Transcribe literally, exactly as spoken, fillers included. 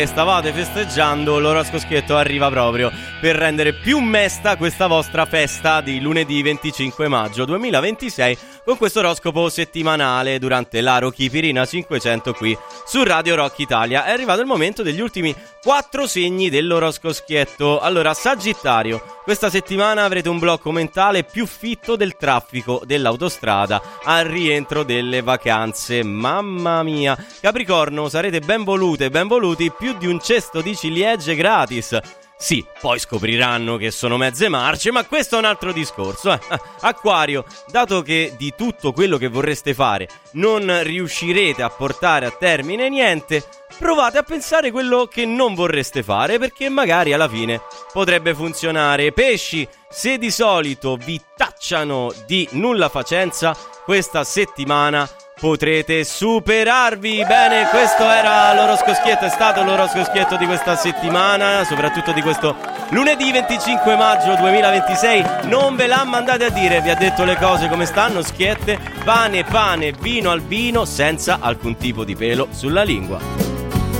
stavate festeggiando, l'oroscopo schietto arriva proprio per rendere più mesta questa vostra festa di lunedì venticinque maggio duemilaventisei con questo oroscopo settimanale durante la Rocchipirina cinquecento qui su Radio Rock Italia. È arrivato il momento degli ultimi quattro segni dell'oroscopo schietto. Allora, Sagittario, questa settimana avrete un blocco mentale più fitto del traffico dell'autostrada al rientro delle vacanze. Mamma mia. Capricorno, sarete ben volute e ben voluti più di un cesto di ciliegie gratis. Sì, poi scopriranno che sono mezze marce, ma questo è un altro discorso. Eh. Acquario, dato che di tutto quello che vorreste fare non riuscirete a portare a termine niente, provate a pensare quello che non vorreste fare, perché magari alla fine potrebbe funzionare. Pesci, se di solito vi tacciano di nulla facenza, questa settimana potrete superarvi. Bene, questo era l'oroscopo schietto, è stato l'oroscopo schietto di questa settimana, soprattutto di questo lunedì venticinque maggio duemilaventisei. Non ve l'ha mandate a dire, vi ha detto le cose come stanno, schiette, pane, pane, vino al vino, senza alcun tipo di pelo sulla lingua.